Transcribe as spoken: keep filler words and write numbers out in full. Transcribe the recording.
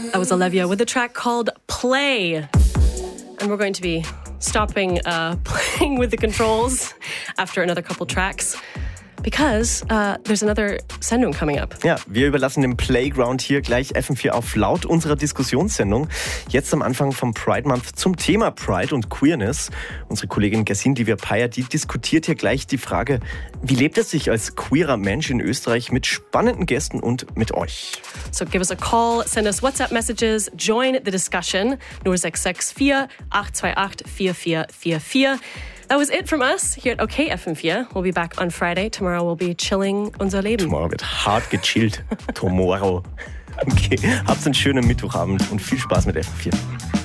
That was Olivia with a track called Play. And we're going to be stopping uh, playing with the controls after another couple tracks. Because uh, there's another Sendung coming up. Ja, wir überlassen den Playground hier gleich F M vier auf laut unserer Diskussionssendung. Jetzt am Anfang vom Pride Month zum Thema Pride und Queerness. Unsere Kollegin Gesine Livia-Peyer, die diskutiert hier gleich die Frage, wie lebt es sich als queerer Mensch in Österreich mit spannenden Gästen und mit euch? So give us a call, send us WhatsApp messages, join the discussion. null sechs sechs vier acht zwei acht vier vier vier vier. That was it from us here at OK F M vier. We'll be back on Friday. Tomorrow we'll be chilling unser Leben. Tomorrow wird hart gechillt. Tomorrow. Okay, habt einen schönen Mittwochabend und viel Spaß mit F M vier.